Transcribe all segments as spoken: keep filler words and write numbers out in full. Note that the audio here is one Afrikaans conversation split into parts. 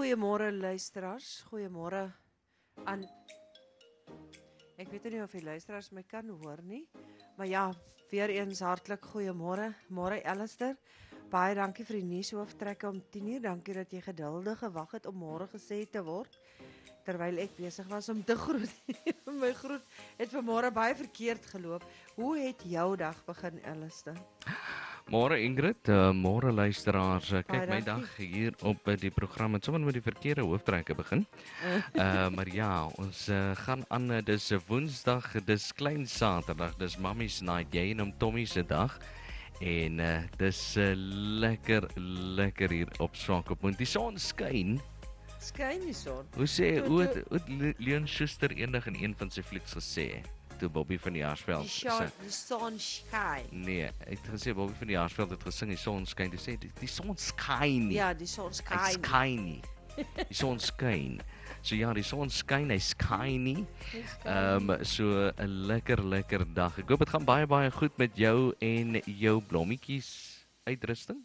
Goeiemôre luisteraars, goeiemôre aan ek weet nie of die luisteraars my kan hoor nie, maar ja, weer eens hartlik goeiemôre, môre Alistair. Baie dankie vir die nuushooftrekke om tien uur. Dankie dat jy geduldig gewag het om môre gesê te word terwyl ek besig was om te groet. My groet het vanmôre baie verkeerd geloop. Hoe het jou dag begin, Alistair? Môre Ingrid, uh, môre luisteraars. Uh, Baie kyk, my dankie. dag hier op uh, die program het sommer met die verkeerde hooftrekke begin. Uh, maar ja, ons uh, gaan aan, uh, dis uh, Woensdag, dis klein Saterdag, dis Mummy's Night, jy en om Tommy se dag. En uh, dis uh, lekker, lekker hier op Swakopmund. Die son skyn. Skyn die son. Hoe sê, Toe- hoe toe- het, hoe het Le- Leon Schuster eendag in een van sy flieks gesê, toe Bobby van die Jaarsveld Die son, die son skyn. Nee, hy het gesê, Bobby van die Jaarsveld het gesing, die son skyn. Hy sê, die, die son skyn nie. Ja, die son Hy skyn. skyn nie. Die son skyn. So ja, die son skyn, hy skyn nie. Ehm um, so 'n lekker lekker dag. Ek hoop dit gaan baie baie goed met jou en jou blommetjies uitrusting.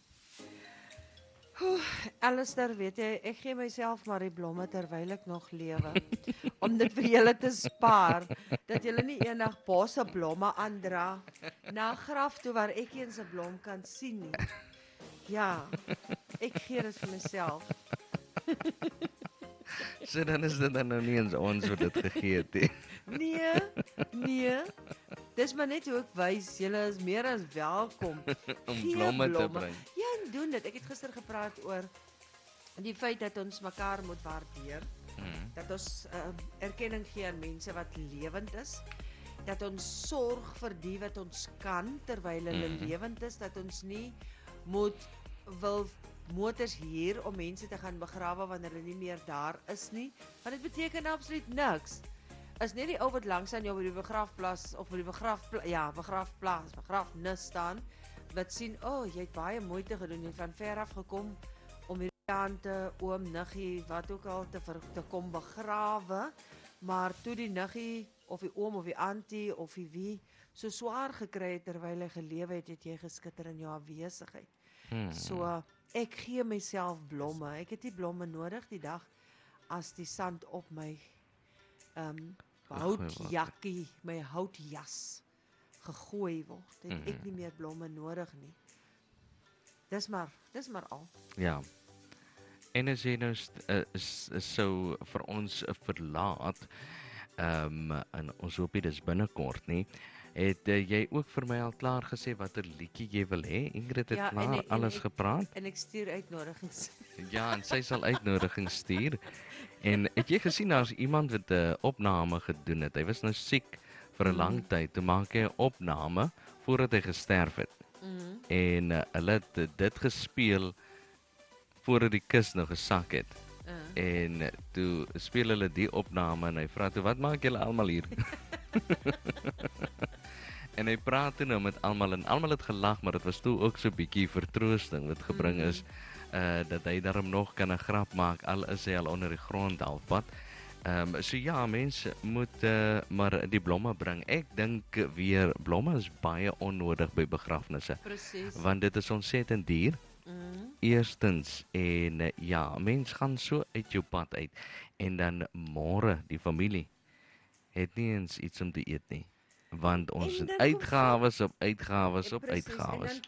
Alistair, weet jy, ek gee myself maar die blomme terwyl ek nog lewe. Om dit vir julle te spaar, dat julle nie eendag bosse blomme aandra na 'n graf toe waar ek eens 'n blom kan sien nie. Ja, ek gee dit vir myself. So dan is dit dan nou nie eens ons wat dit gegee het nie. Nee, nee. Dis maar net hoe ek wys, julle is meer as welkom. Om Gee blomme te bring. Ja, en doen dit. Ek het gister gepraat oor die feit dat ons mekaar moet waardeer. Mm. Dat ons uh, erkenning gee aan mense wat lewend is. Dat ons sorg vir die wat ons kan terwyl hulle Mhm. lewend is, dat ons nie moet wil motors hier om mense te gaan begrawe wanneer hulle nie meer daar is nie, want dit beteken absoluut niks. Is net die ou wat langs aan jou by die begrafplaas of by die begrafpla ja, begrafplaas, begrafnis staan, wat sien, o, oh, jy het baie moeite gedoen, jy het van ver af gekom om hierdie tante, oom, niggie, wat ook al te ver, te kom begrawe, maar toe die niggie of die oom of die auntie of die wie so swaar gekry het terwyl hy gelewe het, het jy geskitter in jou afwesigheid. Hmm. So ek gee myself blomme. Ek het nie blomme nodig die dag as die sand op my um houtjakkie, my houtjas gegooi word. Het ek nie meer blomme nodig nie. Dis maar, dis maar al. Ja. En as jy nou st- uh, is, is sou vir ons uh, verlaat, ehm um, en ons hoop nie dis binnekort nie, het uh, jy ook vir my al klaar gesê watter liedjie jy wil hê? Ingrid het Ja, en klaar ek- en alles ek- gepraat. En ek stuur uitnodigings. Ja, en sy sal uitnodigings stuur. En het jy gesien daar's iemand wat 'n uh, opname gedoen het. Hy was nou siek vir 'n lang tyd. Toe maak hy 'n opname voordat hy gesterf het. Mhm. En uh, hulle het uh, dit gespeel voordat die kus nou gesak het. Uh. En uh, toe speel hulle die opname en hy vra toe, wat maak julle almal hier? En hy praat toe nou met almal en almal het gelag, maar dit was toe ook so 'n bietjie vertroosting wat gebring is, uh, dat hy daarom nog kan 'n grap maak, al is hy al onder die grond halfpad. Ehm um, so ja, mense moet uh, maar die blomme bring. Ek dink weer blomme is baie onnodig by begrafnisse, Presies. want dit is ontsettend duur. Mhm. Eerstens, en uh, ja, mens gaan so uit jou pad uit en dan môre die familie het nie eens iets om te eet nie, want ons En het dan kom uitgawes op uitgawes op Presies, en uitgawes. dan